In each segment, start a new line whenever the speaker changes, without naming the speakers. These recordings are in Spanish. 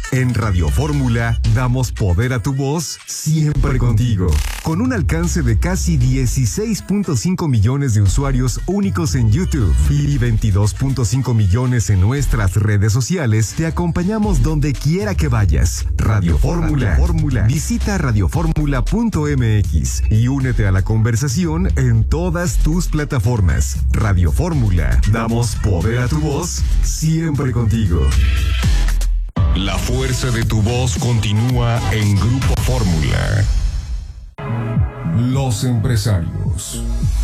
En Radio Fórmula damos poder a tu voz siempre contigo. Con un alcance de casi 16.5 millones de usuarios únicos en YouTube y 22.5 millones en nuestras redes sociales, te acompañamos donde quiera que vayas. Radio Fórmula. Visita radioformula.mx y únete a la conversación en todas tus plataformas. Radio Fórmula. Damos poder a tu voz siempre contigo. La fuerza de tu voz continúa en Grupo Fórmula. Los empresarios.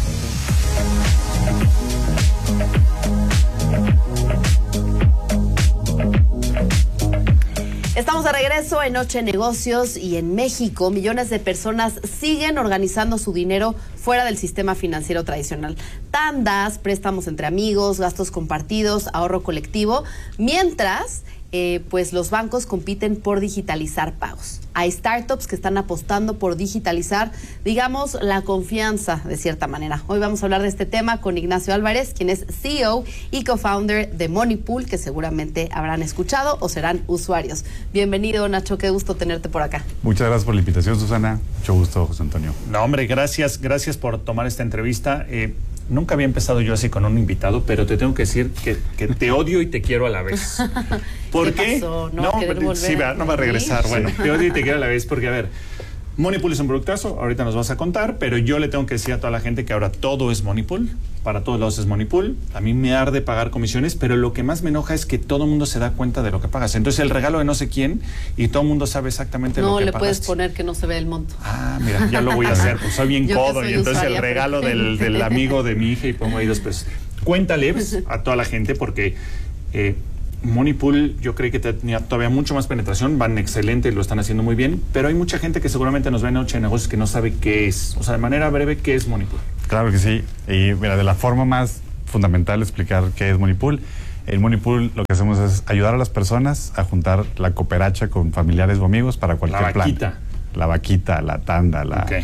Estamos de regreso en Noche de Negocios y en México millones de personas siguen organizando su dinero fuera del sistema financiero tradicional. Tandas, préstamos entre amigos, gastos compartidos, ahorro colectivo, mientras pues los bancos compiten por digitalizar pagos. Hay startups que están apostando por digitalizar, digamos, la confianza de cierta manera. Hoy vamos a hablar de este tema con Ignacio Álvarez, quien es CEO y co-founder de Moneypool, que seguramente habrán escuchado o serán usuarios. Bienvenido, Nacho, qué gusto tenerte por acá.
Muchas gracias por la invitación, Susana. Mucho gusto, José Antonio.
No, hombre, gracias por tomar esta entrevista. Nunca había empezado yo así con un invitado, pero te tengo que decir que te odio y te quiero a la vez. ¿Por qué?
Pasó?
No va a regresar. Bueno, te odio y te quiero a la vez porque, a ver, Moneypool es un productazo, ahorita nos vas a contar, pero yo le tengo que decir a toda la gente que ahora todo es Moneypool, para todos lados es Moneypool. A mí me arde pagar comisiones, pero lo que más me enoja es que todo el mundo se da cuenta de lo que pagas. Entonces el regalo de no sé quién y todo el mundo sabe exactamente lo que pagaste.
No le puedes poner que no se ve el monto.
Ah, mira, ya lo voy a hacer, pues soy bien codo y entonces el regalo del amigo de mi hija y pongo ahí 2 pesos. Cuéntale pues, a toda la gente porque Moneypool yo creo que tenía todavía mucho más penetración, van excelente, lo están haciendo muy bien, pero hay mucha gente que seguramente nos ve en Noche de Negocios que no sabe qué es. O sea, de manera breve, ¿qué es Moneypool?
Claro que sí. Y mira, de la forma más fundamental de explicar qué es Moneypool, en Moneypool lo que hacemos es ayudar a las personas a juntar la cooperacha con familiares o amigos para cualquier plan. La vaquita, la tanda,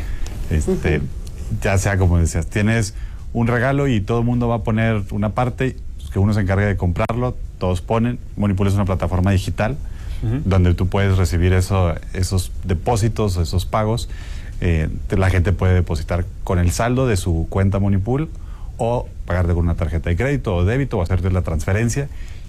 ya sea como decías, tienes un regalo y todo el mundo va a poner una parte, que uno se encargue de comprarlo, todos ponen. Moneypool es una plataforma digital donde tú puedes recibir esos depósitos, esos pagos. La gente puede depositar con el saldo de su cuenta Moneypool o pagarte con una tarjeta de crédito o débito o hacerte la transferencia.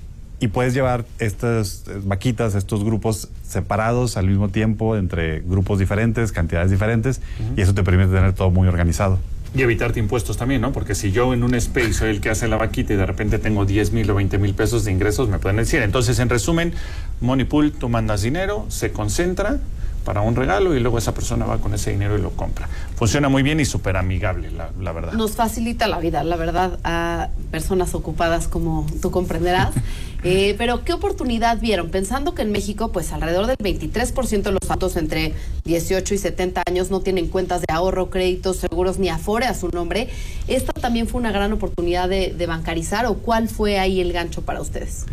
Y puedes llevar estas vaquitas, estos grupos separados al mismo tiempo entre grupos diferentes, cantidades diferentes, y eso te permite tener todo muy organizado.
Y evitarte impuestos también, ¿no? Porque si yo en un space soy el que hace la vaquita y de repente tengo 10,000 o 20,000 pesos de ingresos, me pueden decir. Entonces, en resumen, Moneypool, tú mandas dinero, se concentra para un regalo y luego esa persona va con ese dinero y lo compra. Funciona muy bien y súper amigable, la verdad.
Nos facilita la vida, la verdad, a personas ocupadas como tú comprenderás. Pero ¿qué oportunidad vieron? Pensando que en México, pues alrededor del 23% de los adultos entre 18 y 70 años no tienen cuentas de ahorro, créditos, seguros ni Afore a su nombre. ¿Esta también fue una gran oportunidad de bancarizar o cuál fue ahí el gancho para ustedes?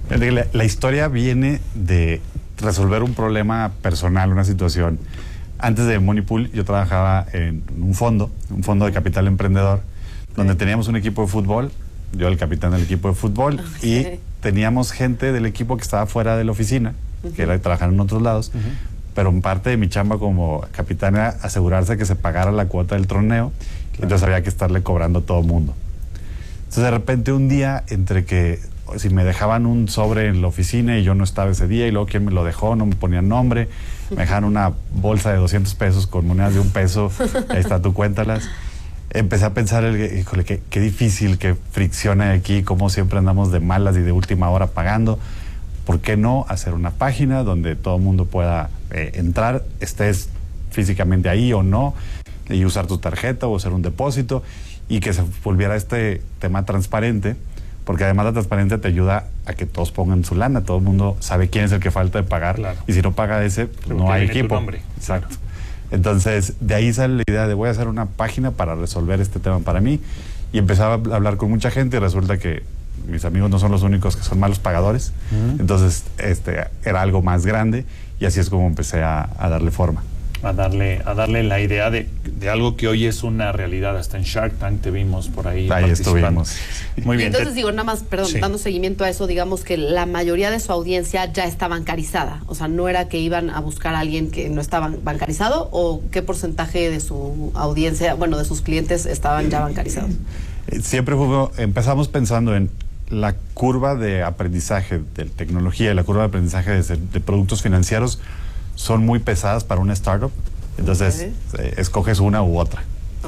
La historia viene de resolver un problema personal, una situación. Antes de Moneypool yo trabajaba en un fondo de capital emprendedor, donde teníamos un equipo de fútbol, yo el capitán del equipo de fútbol, y teníamos gente del equipo que estaba fuera de la oficina, que era trabajar en otros lados, pero en parte de mi chamba como capitán era asegurarse que se pagara la cuota del torneo, entonces había que estarle cobrando a todo el mundo. Entonces de repente un día, entre que si me dejaban un sobre en la oficina y yo no estaba ese día y luego quién me lo dejó, no me ponían nombre, me dejaban una bolsa de 200 pesos con monedas de $1, ahí está, tú cuéntalas. Empecé a pensar, híjole, qué difícil, qué fricción hay aquí, cómo siempre andamos de malas y de última hora pagando. ¿Por qué no hacer una página donde todo el mundo pueda entrar, estés físicamente ahí o no, y usar tu tarjeta o hacer un depósito y que se volviera este tema transparente? Porque además la transparencia te ayuda a que todos pongan su lana, todo el mundo sabe quién es el que falta de pagar, y si no paga ese, pues no hay equipo. Exacto. Entonces, de ahí sale la idea de voy a hacer una página para resolver este tema para mí, y empezaba a hablar con mucha gente y resulta que mis amigos no son los únicos que son malos pagadores, entonces era algo más grande y así es como empecé a darle forma.
a darle la idea de algo que hoy es una realidad. Hasta en Shark Tank te vimos por ahí.
Ahí estuvimos.
Muy bien.
Entonces digo, nada más, perdón, dando seguimiento a eso, digamos que la mayoría de su audiencia ya está bancarizada. O sea, no era que iban a buscar a alguien que no estaba bancarizado, o qué porcentaje de su audiencia, bueno, de sus clientes estaban ya bancarizados.
Siempre empezamos pensando en la curva de aprendizaje de tecnología y la curva de aprendizaje de productos financieros son muy pesadas para una startup. Entonces, escoges una u otra.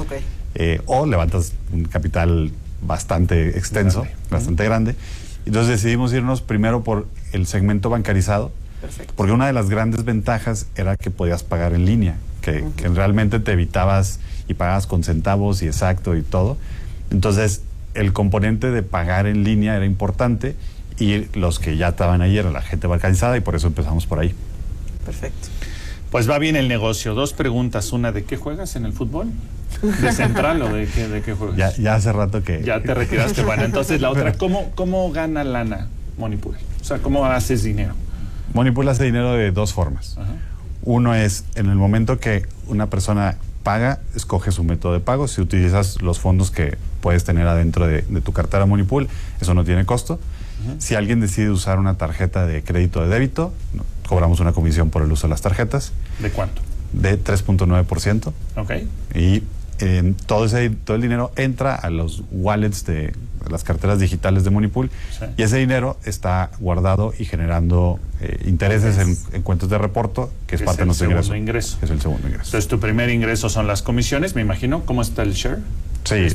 O levantas un capital bastante extenso, bastante grande. Entonces decidimos irnos primero por el segmento bancarizado.
Perfecto.
Porque una de las grandes ventajas era que podías pagar en línea, que realmente te evitabas y pagabas con centavos y exacto y todo. Entonces, el componente de pagar en línea era importante, y los que ya estaban ahí era la gente bancarizada, y por eso empezamos por ahí.
Perfecto.
Pues va bien el negocio. 2 preguntas. Una, ¿de qué juegas en el fútbol? ¿De central o de qué juegas?
Ya hace rato que...
Ya te retiraste. Bueno, entonces la otra, ¿cómo gana lana Monipool? O sea, ¿cómo haces dinero?
Monipool hace dinero de 2 formas.
Ajá.
Uno es, en el momento que una persona paga, escoge su método de pago. Si utilizas los fondos que puedes tener adentro de tu cartera Monipool, eso no tiene costo. Si alguien decide usar una tarjeta de crédito o de débito, cobramos una comisión por el uso de las tarjetas.
¿De cuánto?
De 3.9%.
Ok.
Y todo el dinero entra a los wallets de las carteras digitales de Monipool.
Sí.
Y ese dinero está guardado y generando intereses en cuentas de reporto, que es parte de nuestro ingreso. Es el segundo ingreso.
Entonces, tu primer ingreso son las comisiones, me imagino. ¿Cómo está el share?
Sí,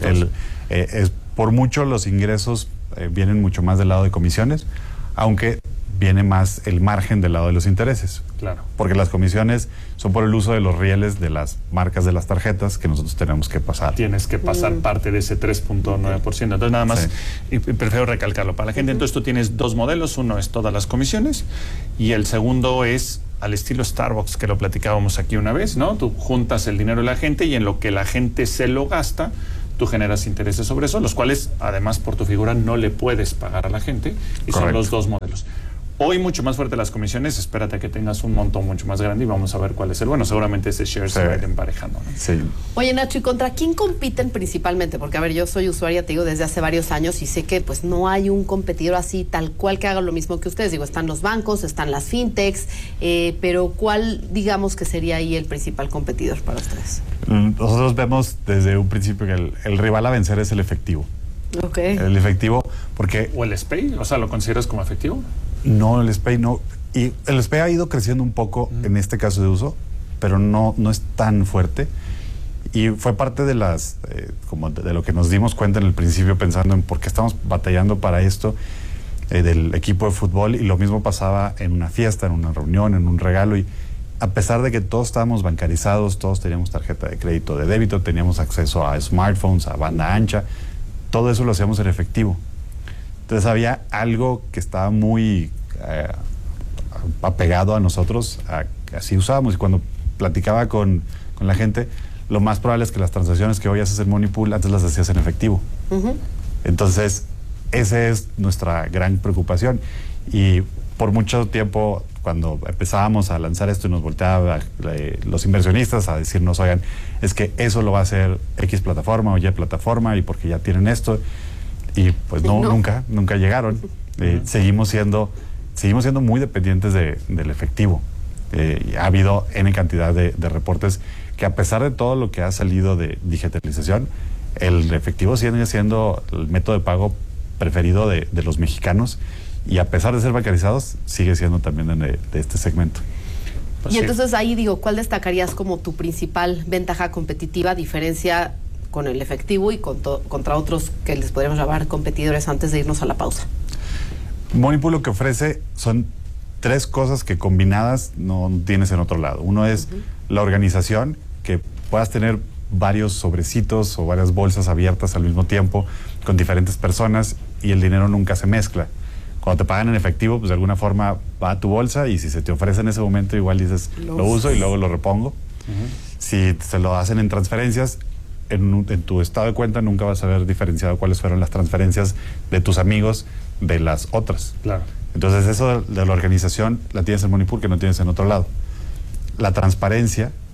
por mucho los ingresos vienen mucho más del lado de comisiones, aunque viene más el margen del lado de los intereses.
Claro.
Porque las comisiones son por el uso de los rieles de las marcas de las tarjetas que nosotros tenemos que pasar.
Tienes que pasar parte de ese 3.9%. Entonces, nada más, y prefiero recalcarlo para la gente. Entonces, tú tienes 2 modelos. Uno es todas las comisiones, y el segundo es al estilo Starbucks, que lo platicábamos aquí una vez, ¿no? Tú juntas el dinero de la gente, y en lo que la gente se lo gasta, tú generas intereses sobre eso, los cuales, además, por tu figura, no le puedes pagar a la gente. Y
Correcto.
son los 2 modelos. Hoy mucho más fuerte las comisiones. Espérate a que tengas un montón mucho más grande y vamos a ver cuál es el bueno. Seguramente ese share se va a ir emparejando, ¿no?
Sí.
Oye, Nacho, ¿y contra quién compiten principalmente? Porque, a ver, yo soy usuaria, te digo, desde hace varios años, y sé que pues no hay un competidor así tal cual que haga lo mismo que ustedes. Digo, están los bancos, están las fintechs, pero ¿cuál, digamos, que sería ahí el principal competidor para ustedes?
Nosotros vemos desde un principio que el rival a vencer es el efectivo.
Ok.
El efectivo, porque...
¿O el SPAY? O sea, ¿lo consideras como efectivo?
No, el SPAY no. Y el SPAY ha ido creciendo un poco en este caso de uso, pero no es tan fuerte. Y fue parte de como de lo que nos dimos cuenta en el principio, pensando en por qué estamos batallando para esto del equipo de fútbol. Y lo mismo pasaba en una fiesta, en una reunión, en un regalo. Y a pesar de que todos estábamos bancarizados, todos teníamos tarjeta de crédito, de débito, teníamos acceso a smartphones, a banda ancha, todo eso lo hacíamos en efectivo. Entonces había algo que estaba muy apegado a nosotros, que así usábamos. Y cuando platicaba con la gente, lo más probable es que las transacciones que hoy haces en Monipool antes las hacías en efectivo. Entonces, esa es nuestra gran preocupación. Y por mucho tiempo, cuando empezábamos a lanzar esto y nos volteaban los inversionistas a decirnos, oigan, es que eso lo va a hacer X plataforma o Y plataforma, y porque ya tienen esto. Y pues nunca llegaron. Seguimos siendo muy dependientes del efectivo. Ha habido N cantidad de reportes que, a pesar de todo lo que ha salido de digitalización, el efectivo sigue siendo el método de pago preferido de los mexicanos, y a pesar de ser bancarizados, sigue siendo también de este segmento.
Pues y entonces ahí digo, ¿cuál destacarías como tu principal ventaja competitiva, diferencia con el efectivo y contra otros que les podríamos llamar competidores, antes de irnos a la pausa?
Monipool lo que ofrece son 3 cosas que combinadas no tienes en otro lado. Uno es la organización, que puedas tener varios sobrecitos o varias bolsas abiertas al mismo tiempo con diferentes personas, y el dinero nunca se mezcla. Cuando te pagan en efectivo, pues de alguna forma va a tu bolsa, y si se te ofrece en ese momento, igual dices, lo uso y luego lo repongo. Si se lo hacen en transferencias, en tu estado de cuenta nunca vas a haber diferenciado cuáles fueron las transferencias de tus amigos de las otras.
Claro.
Entonces, eso de la organización la tienes en Monipool, que no tienes en otro lado. La transparencia,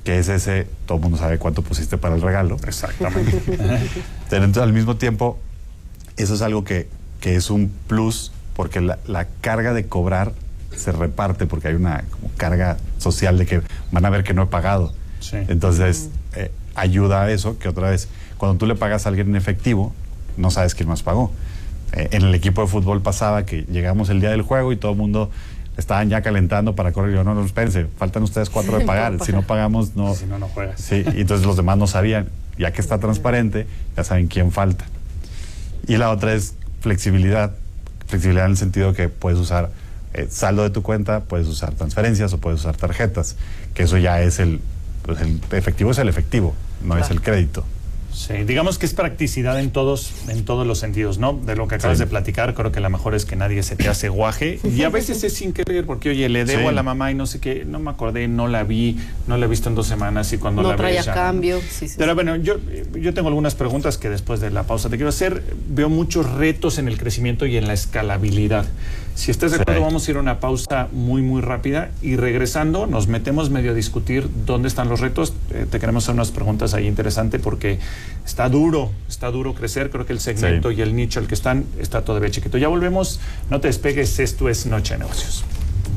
que es ese, todo el mundo sabe cuánto pusiste para el regalo.
Exactamente.
Entonces, al mismo tiempo, eso es algo que es un plus, porque la carga de cobrar se reparte, porque hay una como carga social de que van a ver que no he pagado.
Sí.
Entonces, ayuda a eso, que otra vez, cuando tú le pagas a alguien en efectivo, no sabes quién más pagó. En el equipo de fútbol pasaba que llegamos el día del juego y todo el mundo estaban ya calentando para correr. Y yo, no, espérense, faltan ustedes 4 de pagar. Si no pagamos, no.
Si no, no juegas.
Sí, y entonces los demás no sabían. Ya que está transparente, ya saben quién falta. Y la otra es flexibilidad. Flexibilidad en el sentido que puedes usar saldo de tu cuenta, puedes usar transferencias o puedes usar tarjetas. Que eso ya es el efectivo, es el efectivo, no es el crédito.
Sí, digamos que es practicidad en todos los sentidos, ¿no? De lo que acabas de platicar, creo que la mejor es que nadie se te hace guaje. Y a veces es sin querer, porque oye, le debo a la mamá y no sé qué, no me acordé, no la vi, no la he visto en 2 semanas y cuando la
traía
ves ya,
cambio.
Pero bueno, yo tengo algunas preguntas que después de la pausa te quiero hacer. Veo muchos retos en el crecimiento y en la escalabilidad. Si estás de acuerdo, vamos a ir a una pausa muy, muy rápida y regresando nos metemos medio a discutir dónde están los retos. Te queremos hacer unas preguntas ahí interesantes porque está duro crecer. Creo que el segmento y el nicho al que están está todavía chiquito. Ya volvemos, no te despegues, esto es Noche de Negocios.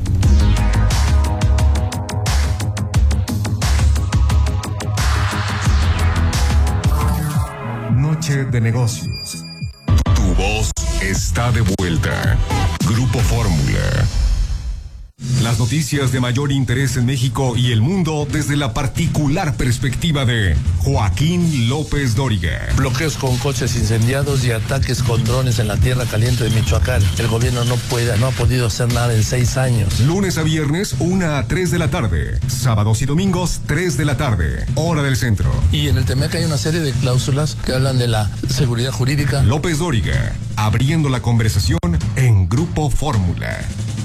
Noche de Negocios. Tu voz está de vuelta. Grupo Fórmula. Las noticias de mayor interés en México y el mundo desde la particular perspectiva de Joaquín López Dóriga.
Bloqueos con coches incendiados y ataques con drones en la tierra caliente de Michoacán. El gobierno no ha podido hacer nada en 6 años.
Lunes a viernes, 1 a 3 de la tarde. Sábados y domingos, 3 de la tarde. Hora del centro.
Y en el TEMEC hay una serie de cláusulas que hablan de la seguridad jurídica.
López Dóriga, abriendo la conversación en Grupo Fórmula.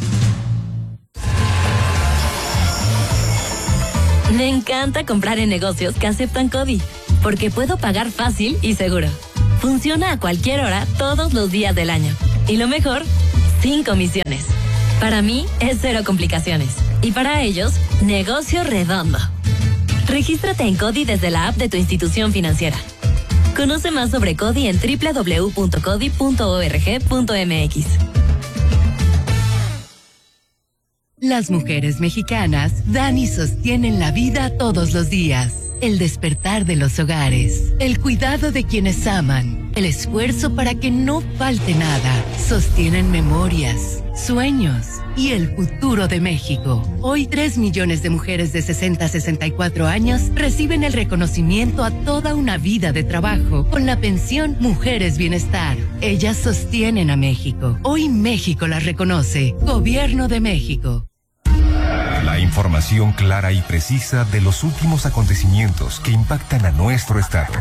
Me encanta comprar en negocios que aceptan CODI, porque puedo pagar fácil y seguro. Funciona a cualquier hora, todos los días del año. Y lo mejor, sin comisiones. Para mí, es 0 complicaciones. Y para ellos, negocio redondo. Regístrate en CODI desde la app de tu institución financiera. Conoce más sobre CODI en www.codi.org.mx.
Las mujeres mexicanas dan y sostienen la vida todos los días. El despertar de los hogares, el cuidado de quienes aman, el esfuerzo para que no falte nada. Sostienen memorias, sueños y el futuro de México. Hoy 3 millones de mujeres de 60 a 64 años reciben el reconocimiento a toda una vida de trabajo con la pensión Mujeres Bienestar. Ellas sostienen a México. Hoy México las reconoce. Gobierno de México.
La información clara y precisa de los últimos acontecimientos que impactan a nuestro estado.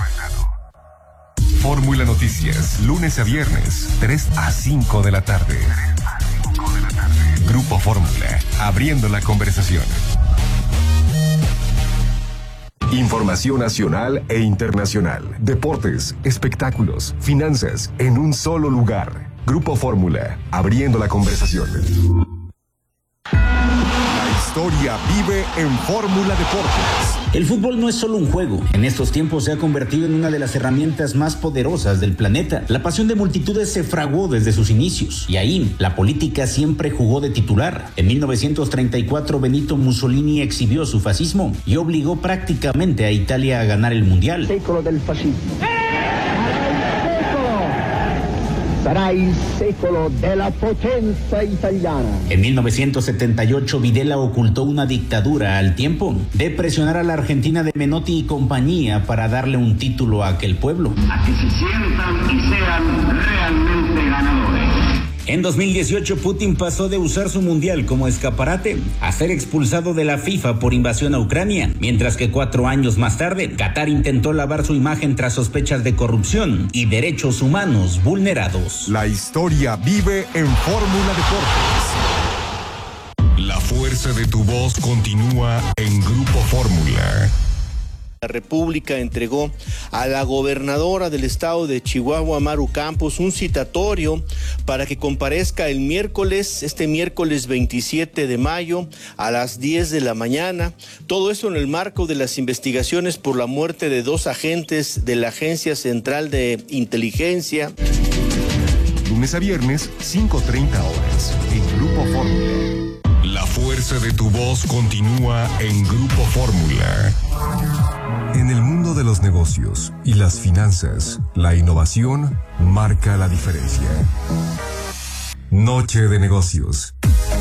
Fórmula Noticias, lunes a viernes, 3 a 5 de la tarde. Grupo Fórmula, abriendo la conversación. Información nacional e internacional, deportes, espectáculos, finanzas, en un solo lugar. Grupo Fórmula, abriendo la conversación. La historia vive en Fórmula Deportes.
El fútbol no es solo un juego. En estos tiempos se ha convertido en una de las herramientas más poderosas del planeta. La pasión de multitudes se fraguó desde sus inicios. Y ahí, la política siempre jugó de titular. En 1934, Benito Mussolini exhibió su fascismo y obligó prácticamente a Italia a ganar el Mundial.
Secolo del fascismo. Sarà il secolo della potenza italiana.
En 1978, Videla ocultó una dictadura al tiempo de presionar a la Argentina de Menotti y compañía para darle un título a aquel pueblo.
A que se sientan y sean realmente ganadores.
En 2018, Putin pasó de usar su mundial como escaparate a ser expulsado de la FIFA por invasión a Ucrania, mientras que 4 años más tarde, Qatar intentó lavar su imagen tras sospechas de corrupción y derechos humanos vulnerados.
La historia vive en Fórmula Deportes. La fuerza de tu voz continúa en Grupo Fórmula.
La República entregó a la gobernadora del estado de Chihuahua, Maru Campos, un citatorio para que comparezca el miércoles 27 de mayo a las 10 de la mañana. Todo esto en el marco de las investigaciones por la muerte de 2 agentes de la Agencia Central de Inteligencia.
Lunes a viernes, 5:30 horas, en Grupo Fórmula. La fuerza de tu voz continúa en Grupo Fórmula. En el mundo de los negocios y las finanzas, la innovación marca la diferencia. Noche de negocios.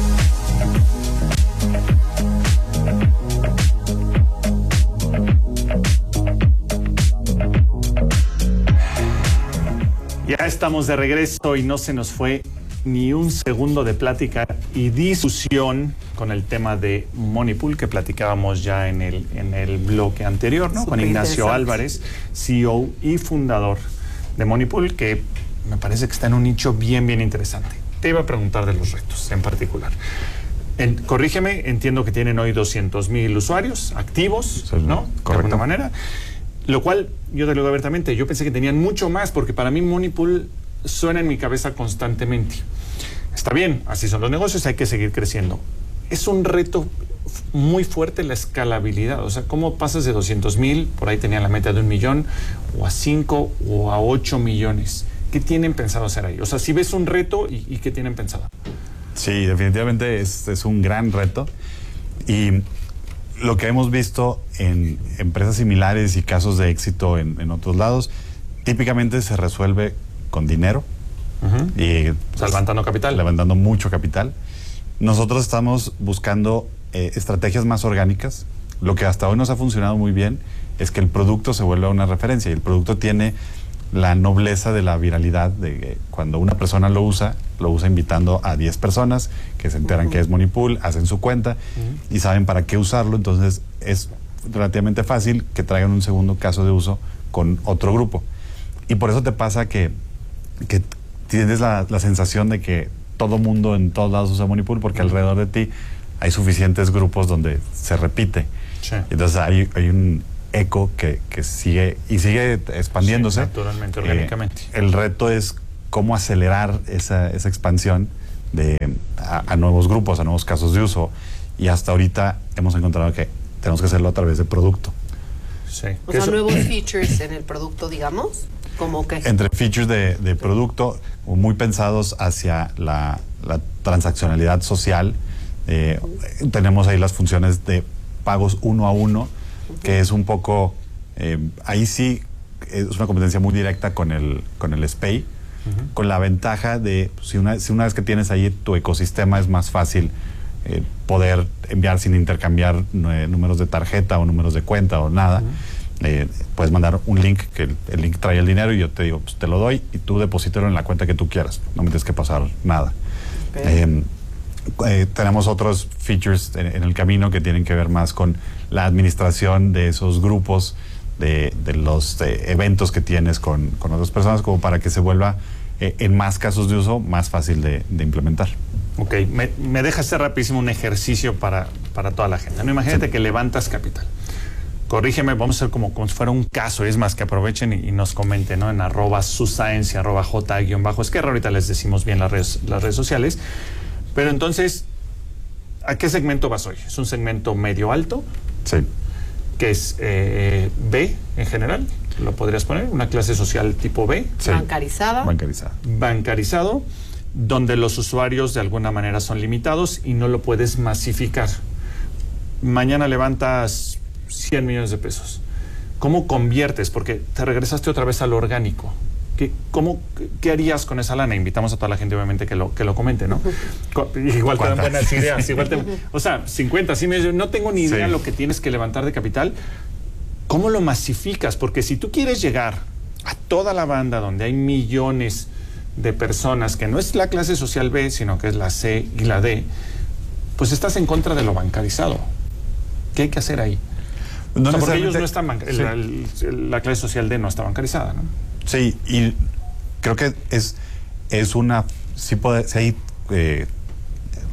Ya estamos de regreso y no se nos fue ni un segundo de plática y discusión con el tema de Moneypool que platicábamos ya en el bloque anterior, ¿no? Con Ignacio Álvarez, CEO y fundador de Moneypool, que me parece que está en un nicho bien interesante. Te iba a preguntar de los retos en particular. Corrígeme, entiendo que tienen hoy 200,000 usuarios activos, ¿no?
Correcto.
De alguna manera. Lo cual, yo te lo digo abiertamente, yo pensé que tenían mucho más, porque para mí Moneypool suena en mi cabeza constantemente. Está bien, así son los negocios, hay que seguir creciendo. Es un reto muy fuerte la escalabilidad. O sea, ¿cómo pasas de 200,000, por ahí tenían la meta de 1 millón, o a 5 o a 8 millones? ¿Qué tienen pensado hacer ahí? O sea, si ves un reto, ¿y qué tienen pensado?
Sí, definitivamente es un gran reto. Y lo que hemos visto en empresas similares y casos de éxito en otros lados, típicamente se resuelve con dinero. Y
levantando capital.
Levantando mucho capital. Nosotros estamos buscando estrategias más orgánicas. Lo que hasta hoy nos ha funcionado muy bien es que el producto se vuelva una referencia, y el producto tiene la nobleza de la viralidad, de que cuando una persona lo usa invitando a 10 personas que se enteran que es Moneypool, hacen su cuenta y saben para qué usarlo. Entonces es relativamente fácil que traigan un segundo caso de uso con otro grupo. Y por eso te pasa que tienes la sensación de que todo mundo en todos lados usa Moneypool, porque alrededor de ti hay suficientes grupos donde se repite. Sí. Entonces hay un eco que sigue expandiéndose.
Sí, naturalmente, orgánicamente.
El reto es cómo acelerar esa expansión a nuevos grupos, a nuevos casos de uso, y hasta ahorita hemos encontrado que tenemos que hacerlo a través de producto.
Sí. O sea, nuevos features en el producto, digamos. ¿Cómo qué?
Entre features de producto muy pensados hacia la transaccionalidad social. Tenemos ahí las funciones de pagos 1 a 1, que es un poco, ahí sí es una competencia muy directa con el SPAY, con la ventaja de, si una vez que tienes ahí tu ecosistema, es más fácil poder enviar sin intercambiar números de tarjeta o números de cuenta o nada. Puedes mandar un link, que el link trae el dinero, y yo te digo, pues te lo doy y tú deposítalo en la cuenta que tú quieras, no me tienes que pasar nada. Okay. Tenemos otros features en el camino que tienen que ver más con la administración de esos grupos, de los eventos que tienes con otras personas, como para que se vuelva en más casos de uso más fácil de implementar.
Ok, me deja hacer rapidísimo un ejercicio para toda la gente, ¿no? Imagínate que levantas capital. Corrígeme, vamos a hacer como si fuera un caso, es más, que aprovechen y nos comenten, ¿no? En @suscience, @j_, es que ahorita les decimos bien las redes sociales. Pero entonces, ¿a qué segmento vas hoy? ¿Es un segmento medio alto?
Sí.
Que es B en general, ¿lo podrías poner? ¿Una clase social tipo B?
Sí.
Bancarizado, donde los usuarios de alguna manera son limitados y no lo puedes masificar. Mañana levantas 100 millones de pesos. ¿Cómo conviertes? Porque te regresaste otra vez a lo orgánico. ¿Qué harías con esa lana? Invitamos a toda la gente, obviamente, que lo comente, ¿no? Igual te dan buenas ideas. O sea, 50, 100 millones, no tengo ni idea lo que tienes que levantar de capital. ¿Cómo lo masificas? Porque si tú quieres llegar a toda la banda donde hay millones de personas, que no es la clase social B, sino que es la C y la D, pues estás en contra de lo bancarizado. ¿Qué hay que hacer ahí? No, o sea, porque ellos no están la clase social D no está bancarizada, ¿no?
Sí, y creo que es una, si hay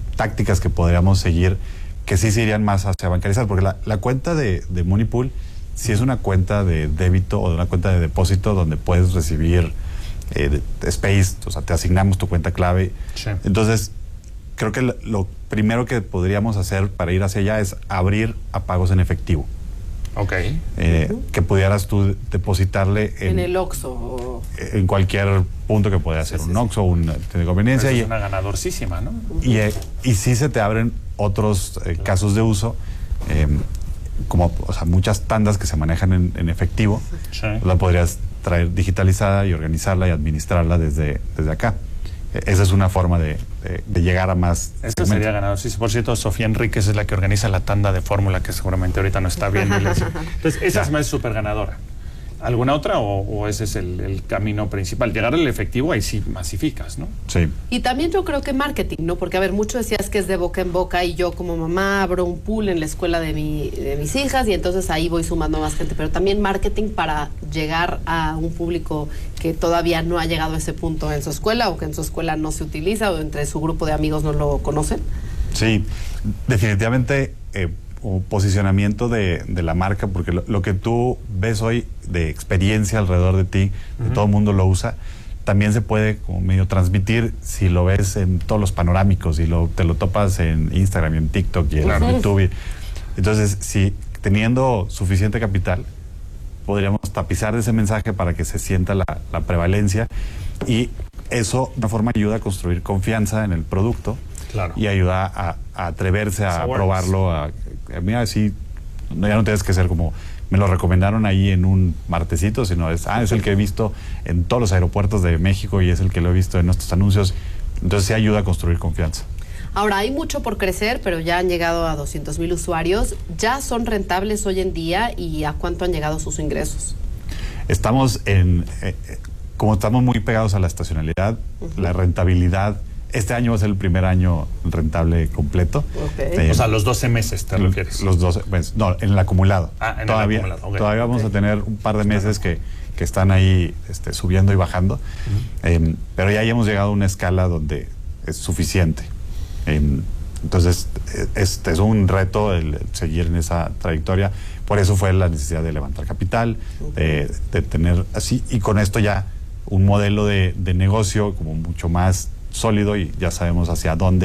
tácticas que podríamos seguir que sí se irían más hacia bancarizar, porque la cuenta de Moneypool si es una cuenta de débito o de una cuenta de depósito donde puedes recibir Space, o sea, te asignamos tu cuenta clave.
Sí.
Entonces, creo que lo primero que podríamos hacer para ir hacia allá es abrir a pagos en efectivo.
Ok.
Que pudieras tú depositarle
en el Oxxo.
En cualquier punto que pueda ser, un Oxxo, una de conveniencia.
Es una ganadorcísima, ¿no?
Y sí se te abren otros casos de uso, como, o sea, muchas tandas que se manejan en efectivo,
sí.
La podrías traer digitalizada y organizarla y administrarla desde acá. Esa es una forma de llegar a más.
Esto sería ganador. Sí, por cierto, Sofía Enríquez es la que organiza la tanda de fórmula, que seguramente ahorita no está viendo. Entonces, esa es más súper ganadora. ¿Alguna otra o ese es el camino principal? Llegar al efectivo, ahí sí masificas, ¿no?
Sí.
Y también yo creo que marketing, ¿no? Porque, a ver, mucho decías que es de boca en boca y yo como mamá abro un pool en la escuela de mis hijas y entonces ahí voy sumando más gente, pero también marketing para llegar a un público que todavía no ha llegado a ese punto en su escuela o que en su escuela no se utiliza o entre su grupo de amigos no lo conocen.
Sí, definitivamente posicionamiento de la marca, porque lo que tú ves hoy de experiencia alrededor de ti, que todo el mundo lo usa, también se puede como medio transmitir si lo ves en todos los panorámicos y te lo topas en Instagram y en TikTok y en YouTube. Entonces, si teniendo suficiente capital, podríamos tapizar ese mensaje para que se sienta la prevalencia, y eso de una forma ayuda a construir confianza en el producto.
Claro.
Y ayuda a atreverse a probarlo. Mira, sí, ya no tienes que ser como me lo recomendaron ahí en un martesito, sino es el que he visto en todos los aeropuertos de México y es el que lo he visto en nuestros anuncios. Entonces sí ayuda a construir confianza.
Ahora, hay mucho por crecer, pero ya han llegado a 200,000 usuarios. ¿Ya son rentables hoy en día y a cuánto han llegado sus ingresos?
Estamos como estamos muy pegados a la estacionalidad, la rentabilidad. Este año va a ser el primer año rentable completo.
Okay.
O sea, los 12 meses, ¿te refieres?
Los 12, pues, no, en el acumulado.
En
todavía,
el acumulado. Okay.
Todavía vamos a tener un par de meses que están ahí subiendo y bajando. Pero ya hemos llegado a una escala donde es suficiente. Entonces, es un reto el seguir en esa trayectoria. Por eso fue la necesidad de levantar capital, de tener así, y con esto ya un modelo de negocio como mucho más sólido y ya sabemos hacia dónde